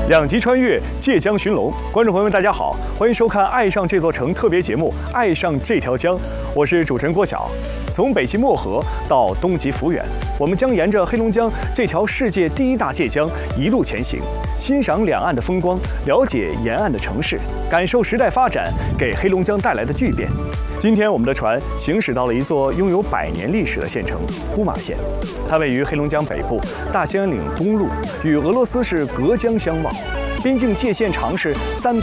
两极穿越，借江寻龙。观众朋友们，大家好，欢迎收看《爱上这座城》特别节目《爱上这条江》，我是主持人郭晓。从北极漠河到东极抚远，我们将沿着黑龙江这条世界第一大界江一路前行，欣赏两岸的风光，了解沿岸的城市，感受时代发展给黑龙江带来的巨变。今天我们的船行驶到了一座拥有100年历史的县城呼玛县，它位于黑龙江北部大兴安岭东麓，与俄罗斯是隔江相望，边境界线长是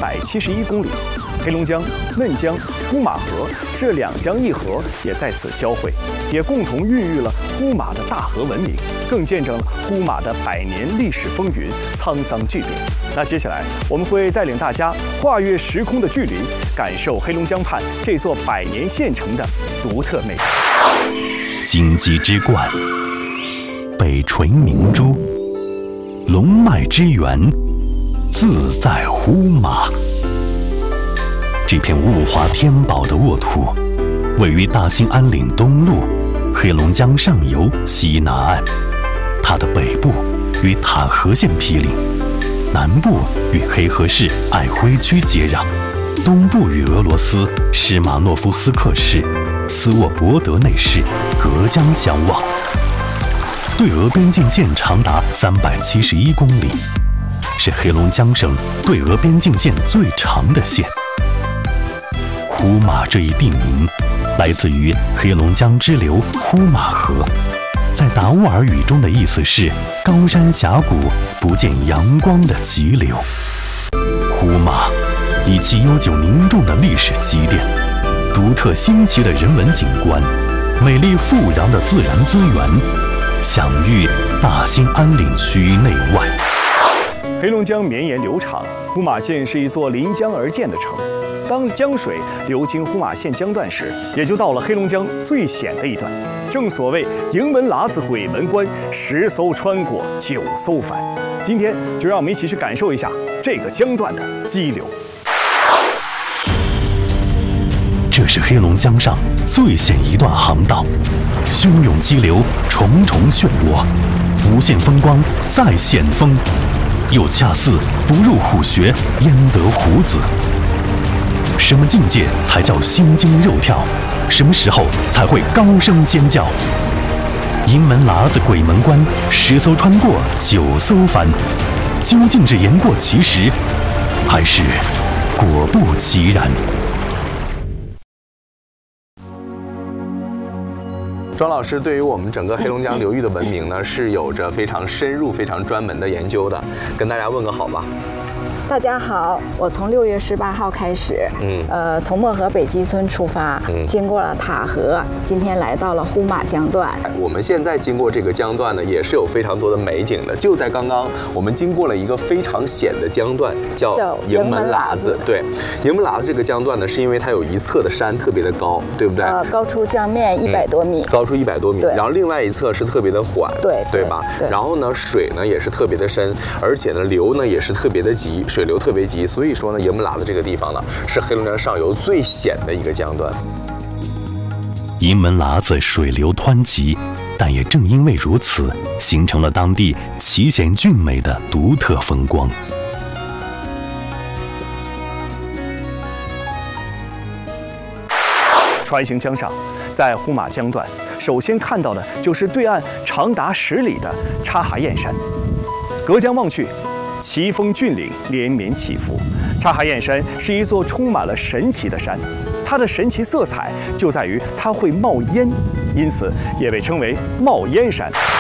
371公里。黑龙江、嫩江、呼玛河这2江一河也在此交汇，也共同孕育了呼玛的大河文明，更见证了呼玛的100年历史风云沧桑巨变。那接下来我们会带领大家跨越时空的距离，感受黑龙江畔这座100年县城的独特魅力。 荆棘之冠，北垂明珠，龙脉之源自在呼玛。这片物华天宝的沃土，位于大兴安岭东麓，黑龙江上游西南岸。它的北部与塔河县毗邻，南部与黑河市爱辉区接壤，东部与俄罗斯施马诺夫斯克市、斯沃博德内市隔江相望。对俄边境线长达371公里，是黑龙江省对俄边境线最长的县。呼玛这一地名来自于黑龙江支流呼玛河，在达斡尔语中的意思是高山峡谷不见阳光的急流。呼玛以其悠久凝重的历史积淀、独特新奇的人文景观、美丽富饶的自然资源，享誉大兴安岭区内外。 黑龙江绵延流长，呼玛县是一座临江而建的城。当江水流经呼玛县江段时，也就到了黑龙江最险的一段。正所谓营门喇子鬼门关，10艘穿过9艘翻。今天就让我们一起去感受一下这个江段的激流。 这是黑龙江上最险一段航道，汹涌激流，重重漩涡，无限风光再现风，又恰似不入虎穴焉得虎子。什么境界才叫心惊肉跳？什么时候才会高声尖叫？营门喇子鬼门关，10艘穿过9艘翻，究竟是言过其实，还是果不其然？ 庄老师对于我们整个黑龙江流域的文明呢，是有着非常深入、非常专门的研究的，跟大家问个好吧。 大家好，我从6月18号开始，从漠河北基村出发，经过了塔河，今天来到了呼玛江段。 我们现在经过这个江段呢，也是有非常多的美景的。就在刚刚，我们经过了一个非常险的江段，叫营门喇子。对，营门喇子这个江段呢，是因为它有一侧的山特别的高，对不对？ 高出江面100多米， 高出100多米。然后另外一侧是特别的缓，对吧？然后呢，水呢也是特别的深，而且呢流呢也是特别的急，水流特别急，所以说呢，营门喇子这个地方呢，是黑龙江上游最险的一个江段。 营门喇子水流湍急，但也正因为如此，形成了当地奇险峻美的独特风光。 船行江上，在呼玛江段，首先看到的就是对岸长达10里的察哈彦山。隔江望去，奇峰峻岭连绵起伏。察哈彦山是一座充满了神奇的山，它的神奇色彩就在于它会冒烟，因此也被称为冒烟山。